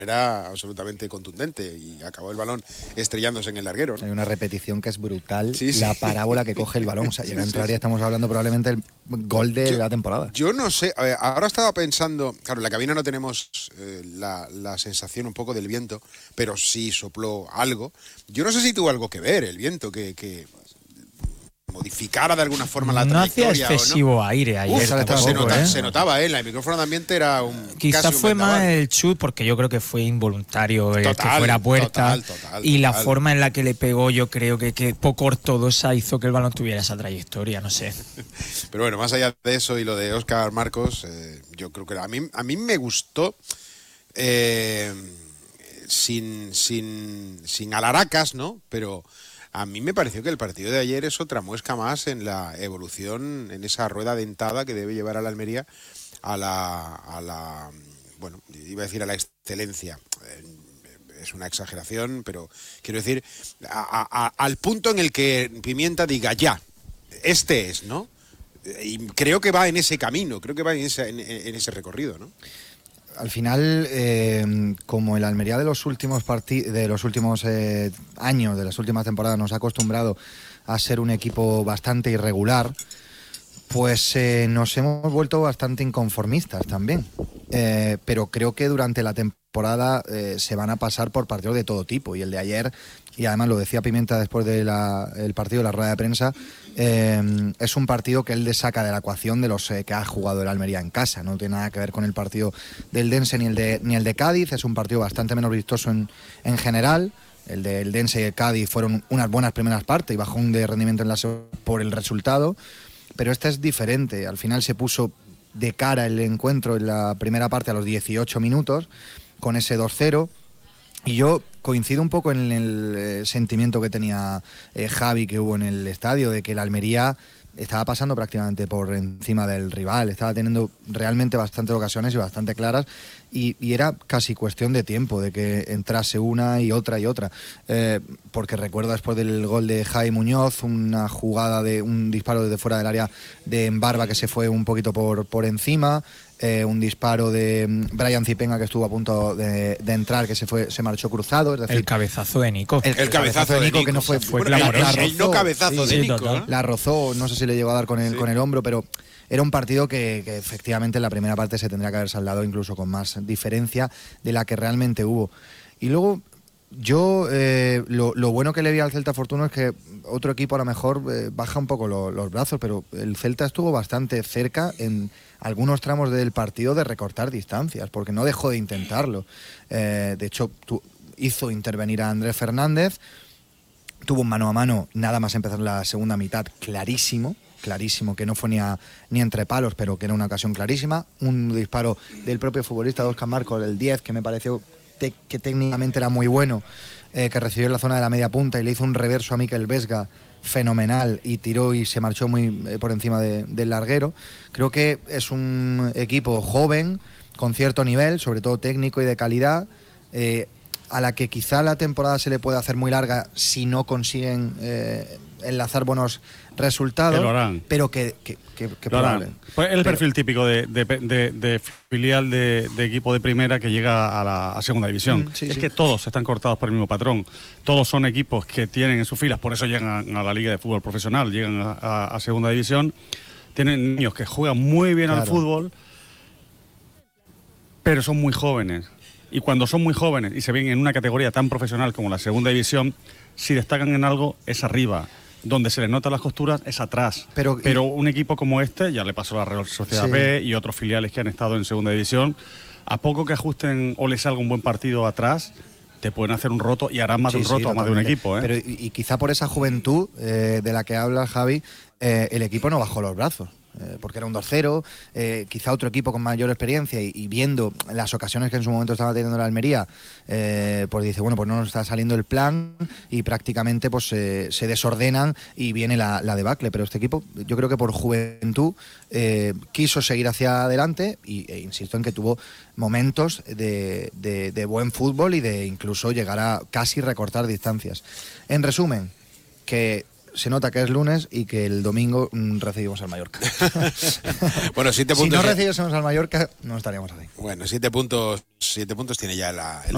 manera absolutamente contundente y acabó el balón estrellándose en el larguero, ¿no? Hay una repetición que es brutal, Sí, la sí. parábola que coge el balón, o sea, llega a entrar y estamos hablando probablemente del gol de la temporada. Yo no sé, a ver, ahora estaba pensando, claro, en la cabina no tenemos la sensación un poco del viento, pero sí sopló algo. Yo no sé si tuvo algo que ver el viento, que modificara de alguna forma la trayectoria. No hacía excesivo ¿o no? aire ayer. Se notaba, el micrófono de ambiente era un Quizás casi un fue más vendaval. el chut, porque yo creo que fue involuntario que Total, fuera a puerta. total, y la forma en la que le pegó, yo creo que poco ortodoxa hizo que el balón tuviera esa trayectoria, no sé. Pero bueno, más allá de eso y lo de Óscar Marcos, yo creo que a mí me gustó sin alaracas, ¿no? Pero a mí me pareció que el partido de ayer es otra muesca más en la evolución, en esa rueda dentada que debe llevar a la Almería a la bueno, iba a decir a la excelencia. Es una exageración, pero quiero decir, al punto en el que Pimienta diga, ya, este es, ¿no? Y creo que va en ese camino, creo que va en ese recorrido, ¿no? Al final, como el Almería de los últimos años, de las últimas temporadas, nos ha acostumbrado a ser un equipo bastante irregular, pues nos hemos vuelto bastante inconformistas también. Pero creo que durante la temporada se van a pasar por partidos de todo tipo. Y el de ayer, y además lo decía Pimienta después del partido de la rueda de prensa, es un partido que él le saca de la ecuación de los que ha jugado el Almería en casa. No tiene nada que ver con el partido del Dense ni el de Cádiz. Es un partido bastante menos vistoso en general. El del Dense y el Cádiz fueron unas buenas primeras partes y bajón de rendimiento en la por el resultado. Pero este es diferente. Al final se puso de cara el encuentro en la primera parte a los 18 minutos con ese 2-0. Y yo coincido un poco en el sentimiento que tenía Javi, que hubo en el estadio, de que el Almería estaba pasando prácticamente por encima del rival, estaba teniendo realmente bastantes ocasiones y bastante claras, y era casi cuestión de tiempo de que entrase una y otra, porque recuerdo después del gol de Javi Muñoz, una jugada de un disparo desde fuera del área de Embarba que se fue un poquito por encima, un disparo de Brian Zipenga que estuvo a punto de entrar, que se marchó cruzado, es decir, el cabezazo de Nico. El cabezazo de Nico, que no fue clamoroso. El no cabezazo de Nico, total. ¿no? La rozó, no sé si le llegó a dar con el hombro, pero era un partido que efectivamente en la primera parte se tendría que haber saldado incluso con más diferencia de la que realmente hubo. Y luego yo lo bueno que le vi al Celta Fortuna es que otro equipo a lo mejor baja un poco los brazos, pero el Celta estuvo bastante cerca en algunos tramos del partido de recortar distancias, porque no dejó de intentarlo. De hecho, hizo intervenir a Andrés Fernández, tuvo un mano a mano nada más empezar la segunda mitad, clarísimo, que no fue ni entre palos, pero que era una ocasión clarísima. Un disparo del propio futbolista de Óscar Marcos, el 10, que me pareció que técnicamente era muy bueno, que recibió en la zona de la media punta y le hizo un reverso a Mikel Vesga fenomenal y tiró y se marchó muy por encima del larguero. Creo que es un equipo joven, con cierto nivel, sobre todo técnico y de calidad, a la que quizá la temporada se le puede hacer muy larga si no consiguen enlazar buenos resultados, pero que probable. Pues el perfil típico de filial de equipo de primera que llega a segunda división. Sí, que todos están cortados por el mismo patrón. Todos son equipos que tienen en sus filas, por eso llegan a la Liga de Fútbol Profesional, llegan a segunda división. Tienen niños que juegan muy bien al fútbol, pero son muy jóvenes. Y cuando son muy jóvenes y se ven en una categoría tan profesional como la segunda división, si destacan en algo es arriba. Donde se les notan las costuras es atrás. Pero un equipo como este, ya le pasó a la Real Sociedad B y otros filiales que han estado en segunda división, a poco que ajusten o les salga un buen partido atrás, te pueden hacer un roto y harán más de un roto a más de un equipo. Pero y quizá por esa juventud de la que habla Javi, el equipo no bajó los brazos. Porque era un 2-0, quizá otro equipo con mayor experiencia y viendo las ocasiones que en su momento estaba teniendo la Almería, pues dice, bueno, pues no nos está saliendo el plan y prácticamente pues se desordenan y viene la debacle. Pero este equipo, yo creo que por juventud quiso seguir hacia adelante e insisto en que tuvo momentos de buen fútbol y de incluso llegar a casi recortar distancias. En resumen, que se nota que es lunes y que el domingo recibimos al Mallorca. Bueno, 7 puntos. Si no recibiésemos al Mallorca, no estaríamos así. Bueno, 7 puntos tiene ya el